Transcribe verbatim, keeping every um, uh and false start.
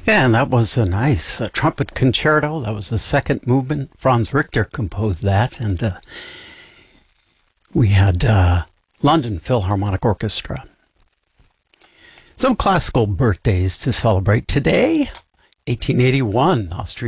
And that was a nice uh, trumpet concerto. That was the second movement. Franz Richter composed that. And uh, we had uh, London Philharmonic Orchestra. Some classical birthdays to celebrate today. eighteen eighty-one, Austrian